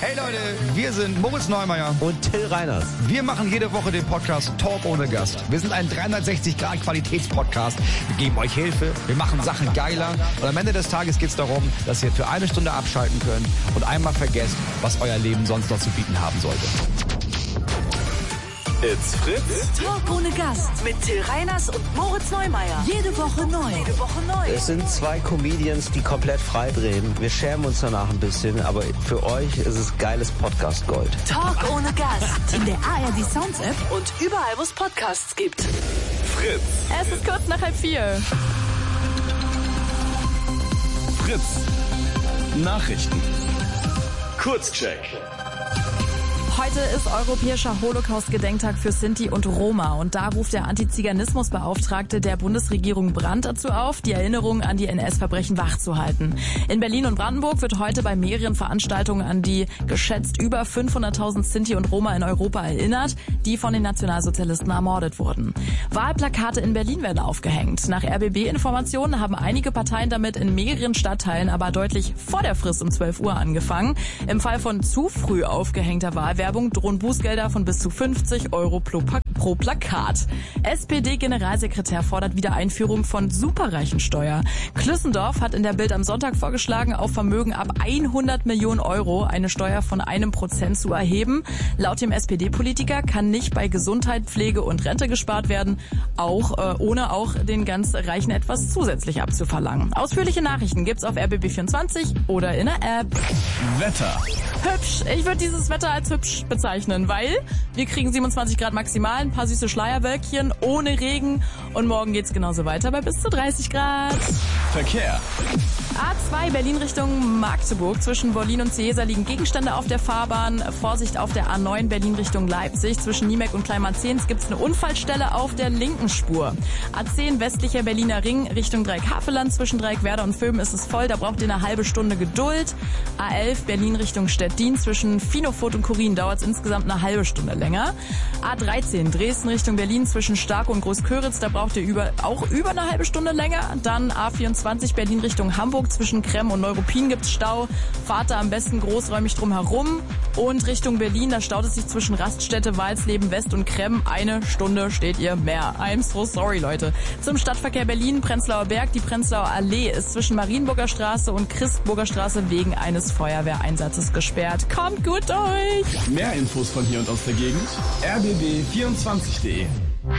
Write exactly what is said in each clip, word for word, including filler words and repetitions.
Hey Leute, wir sind Moritz Neumeier und Till Reiners. Wir machen jede Woche den Podcast Talk ohne Gast. Wir sind ein dreihundertsechzig Grad Qualitätspodcast. Wir geben euch Hilfe, wir machen Sachen geiler und am Ende des Tages geht es darum, dass ihr für eine Stunde abschalten könnt und einmal vergesst, was euer Leben sonst noch zu bieten haben sollte. It's Fritz. Talk ohne Gast mit Till Reiners und Moritz Neumeier. Jede Woche neu. Jede Woche neu. Es sind zwei Comedians, die komplett frei drehen. Wir schämen uns danach ein bisschen, aber für euch ist es geiles Podcast-Gold. Talk ohne Gast. In der A R D Sounds App und überall, wo es Podcasts gibt. Fritz. Es ist kurz nach halb vier. Fritz. Nachrichten. Kurzcheck. Heute ist Europäischer Holocaust-Gedenktag für Sinti und Roma und da ruft der Antiziganismusbeauftragte der Bundesregierung Brandt dazu auf, die Erinnerung an die N S-Verbrechen wachzuhalten. In Berlin und Brandenburg wird heute bei mehreren Veranstaltungen an die geschätzt über fünfhunderttausend Sinti und Roma in Europa erinnert, die von den Nationalsozialisten ermordet wurden. Wahlplakate in Berlin werden aufgehängt. Nach R B B-Informationen haben einige Parteien damit in mehreren Stadtteilen aber deutlich vor der Frist um zwölf Uhr angefangen. Im Fall von zu früh aufgehängter Wahlwerbung drohen Bußgelder von bis zu fünfzig Euro pro, pro Plakat. S P D-Generalsekretär fordert wieder Einführung von Superreichensteuer. Klüssendorf hat in der Bild am Sonntag vorgeschlagen, auf Vermögen ab hundert Millionen Euro eine Steuer von einem Prozent zu erheben. Laut dem S P D-Politiker kann nicht bei Gesundheit, Pflege und Rente gespart werden, auch äh, ohne auch den ganz Reichen etwas zusätzlich abzuverlangen. Ausführliche Nachrichten gibt's auf R B B vierundzwanzig oder in der App. Wetter. Hübsch. Ich würde dieses Wetter als hübsch bezeichnen, weil wir kriegen siebenundzwanzig Grad maximal, ein paar süße Schleierwölkchen ohne Regen und morgen geht's genauso weiter bei bis zu dreißig Grad. Verkehr. A zwei Berlin Richtung Magdeburg. Zwischen Wollin und Ciesa liegen Gegenstände auf der Fahrbahn. Vorsicht auf der A neun Berlin Richtung Leipzig. Zwischen Niemek und Kleinmarzehns gibt es eine Unfallstelle auf der linken Spur. A zehn westlicher Berliner Ring Richtung Dreieckhaveland. Zwischen Dreieckwerder und Vöben ist es voll. Da braucht ihr eine halbe Stunde Geduld. A elf Berlin Richtung Stettin. Zwischen Finofurt und Kurin dauert es insgesamt eine halbe Stunde länger. A dreizehn Dresden Richtung Berlin. Zwischen Starke und Großköritz. Da braucht ihr über, auch über eine halbe Stunde länger. Dann A vierundzwanzig Berlin Richtung Hamburg. Zwischen Krem und Neuruppin gibt's Stau. Fahrt da am besten großräumig drum herum. Und Richtung Berlin, da staut es sich zwischen Raststätte, Walsleben West und Krem. Eine Stunde steht ihr mehr. I'm so sorry, Leute. Zum Stadtverkehr Berlin, Prenzlauer Berg. Die Prenzlauer Allee ist zwischen Marienburger Straße und Christburger Straße wegen eines Feuerwehreinsatzes gesperrt. Kommt gut durch! Mehr Infos von hier und aus der Gegend. R B B vierundzwanzig punkt de.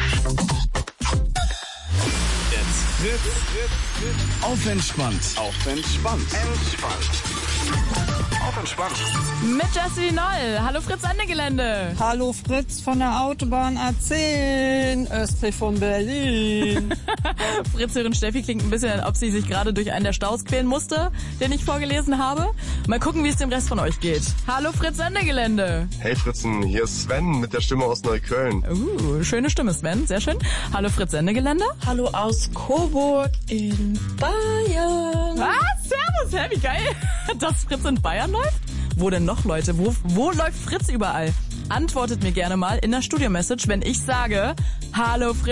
Fritz. Auf entspannt. Auf entspannt. Entspannt. Auf entspannt. Mit Jessie Noll. Hallo Fritz an der Gelände. Hallo Fritz von der Autobahn A zehn, östlich von Berlin. Fritzhörerin Steffi klingt ein bisschen, als ob sie sich gerade durch einen der Staus quälen musste, den ich vorgelesen habe. Mal gucken, wie es dem Rest von euch geht. Hallo Fritz an der Gelände. Hey Fritzen, hier ist Sven mit der Stimme aus Neukölln. Uh, schöne Stimme Sven, sehr schön. Hallo Fritz an der Gelände. Hallo aus Coburg in Bayern. Ah, servus, hä, wie geil, dass Fritz in Bayern läuft. Wo denn noch, Leute? Wo, wo läuft Fritz überall? Antwortet mir gerne mal in der Studio-Message, wenn ich sage, hallo Fritz.